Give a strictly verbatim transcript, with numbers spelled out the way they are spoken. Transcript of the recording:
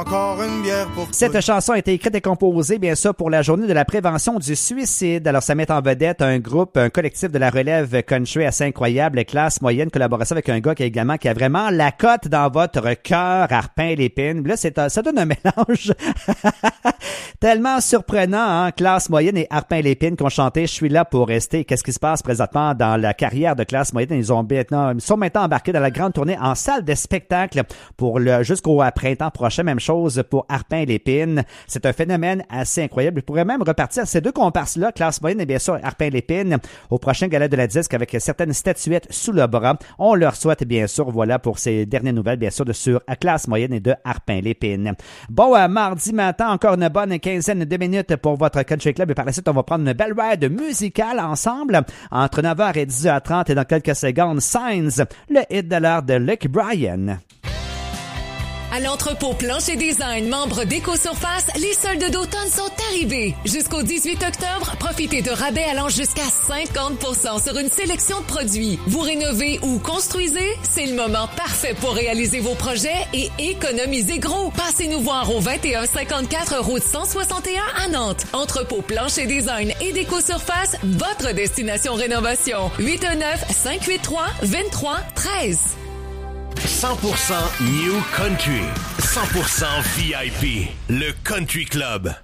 encore une bière pour Cette toi. chanson a été écrite et composée, bien sûr, pour la journée de la prévention du suicide. Alors, ça met en vedette un groupe, un collectif de la relève country assez incroyable, classe moyenne, collaboration avec un gars qui a également, qui a vraiment la cote dans votre cœur, Arpin Lépine. Là, c'est, ça donne un mélange tellement surprenant, hein? Classe moyenne et Arpin Lépine qui ont chanté « Je suis là pour rester ». Qu'est-ce qui se passe présentement dans la carrière de Classe moyenne? Ils ont maintenant, ils sont maintenant embarqués dans la grande tournée en salle de spectacle pour le, jusqu'au printemps prochain. Même chose pour Arpin Lépine. C'est un phénomène assez incroyable. Il pourrait même repartir ces deux comparses-là, Classe moyenne et bien sûr Arpin Lépine, au prochain gala de la disque avec certaines statuettes sous le bras. On leur souhaite bien sûr, voilà pour ces dernières nouvelles, bien sûr, de sur Classe moyenne et de Arpin Lépine. Bon, euh, mardi matin, encore une bonne quinzaine de minutes pour votre Country Club et par la suite, on va prendre une belle ride musicale ensemble entre neuf heures et dix heures trente et dans quelques secondes, Signs, le hit de l'heure de Luke Bryan. À l'entrepôt Plancher Design, membre d'Éco-Surface, les soldes d'automne sont arrivés. Jusqu'au dix-huit octobre, profitez de rabais allant jusqu'à cinquante pour cent sur une sélection de produits. Vous rénovez ou construisez? C'est le moment parfait pour réaliser vos projets et économiser gros. Passez-nous voir au vingt et un cinquante-quatre route cent soixante et un à Nantes. Entrepôt Plancher Design et d'Éco-Surface, votre destination rénovation. huit un neuf, cinq huit trois, deux trois un trois. cent pour cent New Country, cent pour cent V I P, le Country Club.